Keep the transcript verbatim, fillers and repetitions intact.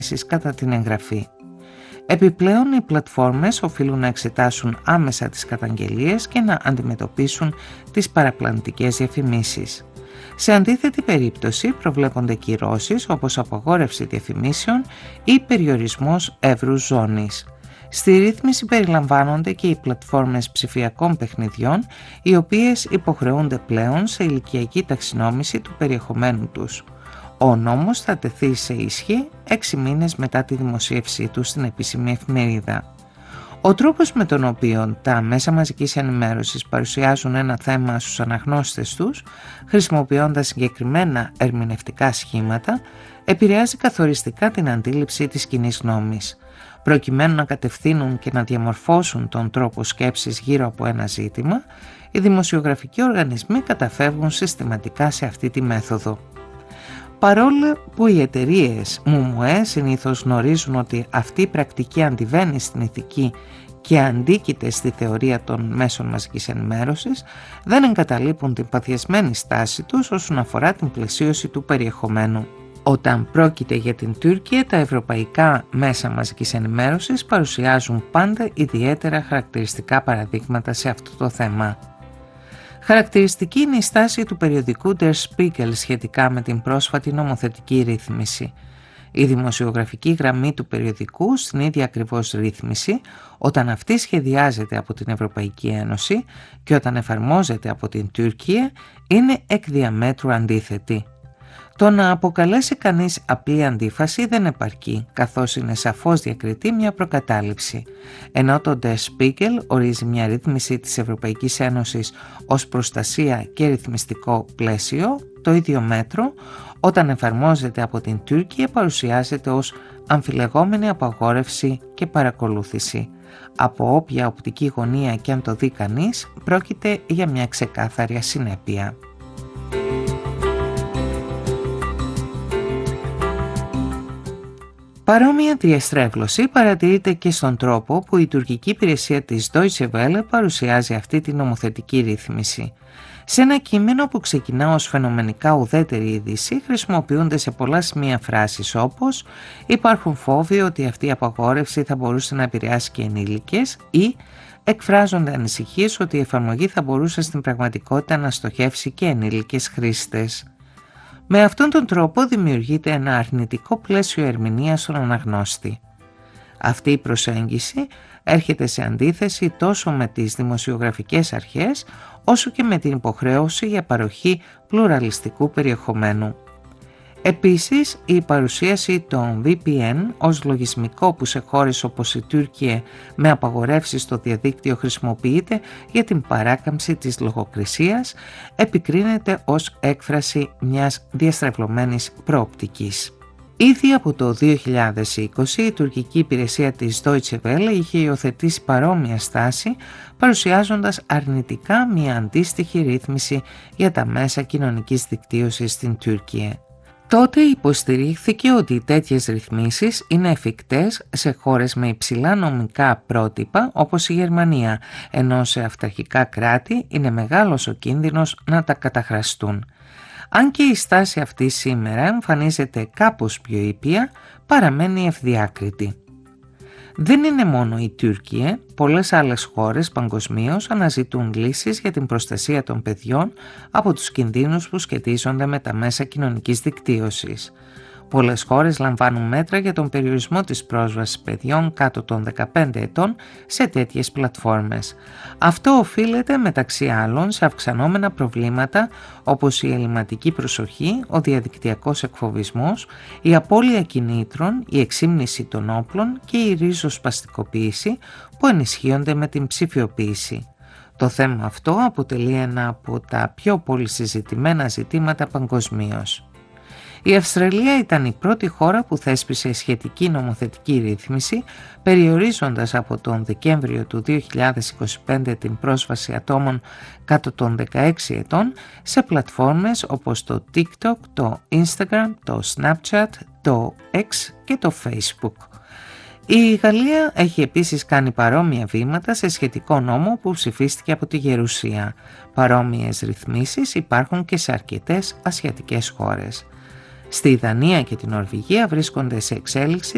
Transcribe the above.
κατά την εγγραφή. Επιπλέον, οι πλατφόρμες οφείλουν να εξετάσουν άμεσα τις καταγγελίες και να αντιμετωπίσουν τις παραπλανητικές διαφημίσεις. Σε αντίθετη περίπτωση προβλέπονται κυρώσεις όπως απαγόρευση διαφημίσεων ή περιορισμός εύρους ζώνης. Στη ρύθμιση περιλαμβάνονται και οι πλατφόρμες ψηφιακών παιχνιδιών, οι οποίες υποχρεούνται πλέον σε ηλικιακή ταξινόμηση του περιεχομένου τους. Ο νόμος θα τεθεί σε ισχύ έξι μήνες μετά τη δημοσίευσή του στην επίσημη εφημερίδα. Ο τρόπος με τον οποίο τα μέσα μαζικής ενημέρωσης παρουσιάζουν ένα θέμα στους αναγνώστες τους, χρησιμοποιώντας συγκεκριμένα ερμηνευτικά σχήματα, επηρεάζει καθοριστικά την αντίληψη της κοινής γνώμης. Προκειμένου να κατευθύνουν και να διαμορφώσουν τον τρόπο σκέψης γύρω από ένα ζήτημα, οι δημοσιογραφικοί οργανισμοί καταφεύγουν συστηματικά σε αυτή τη μέθοδο. Παρόλο που οι εταιρείες ΜΜΕ συνήθως γνωρίζουν ότι αυτή η πρακτική αντιβαίνει στην ηθική και αντίκειται στη θεωρία των μέσων μαζικής ενημέρωσης, δεν εγκαταλείπουν την παθιασμένη στάση τους όσον αφορά την πλαισίωση του περιεχομένου. Όταν πρόκειται για την Τουρκία, τα ευρωπαϊκά μέσα μαζικής ενημέρωσης παρουσιάζουν πάντα ιδιαίτερα χαρακτηριστικά παραδείγματα σε αυτό το θέμα. Χαρακτηριστική είναι η στάση του περιοδικού Der Spiegel σχετικά με την πρόσφατη νομοθετική ρύθμιση. Η δημοσιογραφική γραμμή του περιοδικού στην ίδια ακριβώς ρύθμιση, όταν αυτή σχεδιάζεται από την Ευρωπαϊκή Ένωση και όταν εφαρμόζεται από την Τουρκία, είναι εκ διαμέτρου αντίθετη. Το να αποκαλέσει κανείς απλή αντίφαση δεν επαρκεί, καθώς είναι σαφώς διακριτή μια προκατάληψη. Ενώ το Der Spiegel ορίζει μια ρύθμιση της Ευρωπαϊκής Ένωσης ως προστασία και ρυθμιστικό πλαίσιο, το ίδιο μέτρο, όταν εφαρμόζεται από την Τουρκία, παρουσιάζεται ως αμφιλεγόμενη απαγόρευση και παρακολούθηση. Από όποια οπτική γωνία και αν το δει κανείς, πρόκειται για μια ξεκάθαρη ασυνέπεια. Παρόμοια διαστρέβλωση παρατηρείται και στον τρόπο που η τουρκική υπηρεσία της Deutsche Welle παρουσιάζει αυτή τη νομοθετική ρύθμιση. Σε ένα κείμενο που ξεκινά ως φαινομενικά ουδέτερη είδηση, χρησιμοποιούνται σε πολλά σημεία φράσεις όπως «υπάρχουν φόβοι ότι αυτή η απαγόρευση θα μπορούσε να επηρεάσει και ενήλικες» ή εκφράζονται ανησυχίες ότι η εφαρμογή θα μπορούσε στην πραγματικότητα να στοχεύσει και ενήλικες χρήστες. Με αυτόν τον τρόπο δημιουργείται ένα αρνητικό πλαίσιο ερμηνείας στον αναγνώστη. Αυτή η προσέγγιση έρχεται σε αντίθεση τόσο με τις δημοσιογραφικές αρχές, όσο και με την υποχρέωση για παροχή πλουραλιστικού περιεχομένου. Επίσης, η παρουσίαση των βι πι εν ως λογισμικό που σε χώρες όπως η Τουρκία με απαγορεύσεις στο διαδίκτυο χρησιμοποιείται για την παράκαμψη της λογοκρισίας, επικρίνεται ως έκφραση μιας διαστρεβλωμένης προοπτικής. Ήδη από το δύο χιλιάδες είκοσι η τουρκική υπηρεσία της Deutsche Welle είχε υιοθετήσει παρόμοια στάση, παρουσιάζοντας αρνητικά μια αντίστοιχη ρύθμιση για τα μέσα κοινωνικής δικτύωσης στην Τουρκία. Τότε υποστηρίχθηκε ότι τέτοιες ρυθμίσεις είναι εφικτές σε χώρες με υψηλά νομικά πρότυπα όπως η Γερμανία, ενώ σε αυταρχικά κράτη είναι μεγάλος ο κίνδυνος να τα καταχραστούν. Αν και η στάση αυτή σήμερα εμφανίζεται κάπως πιο ήπια, παραμένει ευδιάκριτη. Δεν είναι μόνο η Τουρκία, πολλές άλλες χώρες παγκοσμίως αναζητούν λύσεις για την προστασία των παιδιών από τους κινδύνους που σχετίζονται με τα μέσα κοινωνικής δικτύωσης. Πολλές χώρες λαμβάνουν μέτρα για τον περιορισμό της πρόσβασης παιδιών κάτω των δεκαπέντε ετών σε τέτοιες πλατφόρμες. Αυτό οφείλεται μεταξύ άλλων σε αυξανόμενα προβλήματα όπως η ελλειμματική προσοχή, ο διαδικτυακός εκφοβισμός, η απώλεια κινήτρων, η εξύμνηση των όπλων και η ριζοσπαστικοποίηση που ενισχύονται με την ψηφιοποίηση. Το θέμα αυτό αποτελεί ένα από τα πιο πολυσυζητημένα ζητήματα παγκοσμίως. Η Αυστραλία ήταν η πρώτη χώρα που θέσπισε σχετική νομοθετική ρύθμιση, περιορίζοντας από τον Δεκέμβριο του δύο χιλιάδες είκοσι πέντε την πρόσβαση ατόμων κάτω των δεκαέξι ετών σε πλατφόρμες όπως το TikTok, το Instagram, το Snapchat, το X και το Facebook. Η Γαλλία έχει επίσης κάνει παρόμοια βήματα σε σχετικό νόμο που ψηφίστηκε από τη Γερουσία. Παρόμοιες ρυθμίσεις υπάρχουν και σε αρκετές ασιατικές χώρες. Στη Δανία και την Νορβηγία βρίσκονται σε εξέλιξη